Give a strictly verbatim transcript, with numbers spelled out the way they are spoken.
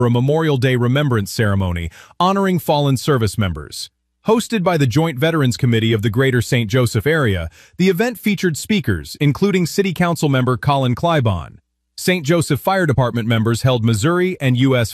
for a Memorial Day Remembrance Ceremony honoring fallen service members. Hosted by the Joint Veterans Committee of the Greater Saint Joseph area, the event featured speakers, including City Council member Colin Clybon. Saint Joseph Fire Department members held Missouri and U S